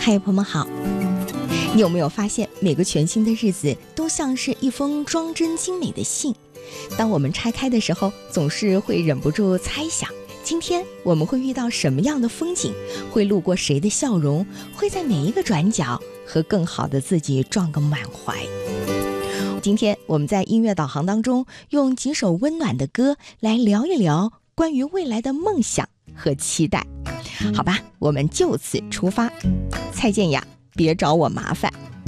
嗨，朋友们好。你有没有发现，每个全新的日子都像是一封装帧精美的信？当我们拆开的时候，总是会忍不住猜想，今天我们会遇到什么样的风景，会路过谁的笑容，会在哪一个转角和更好的自己撞个满怀。今天我们在音乐导航当中，用几首温暖的歌来聊一聊关于未来的梦想和期待。好吧，我们就此出发。蔡健雅，别找我麻烦。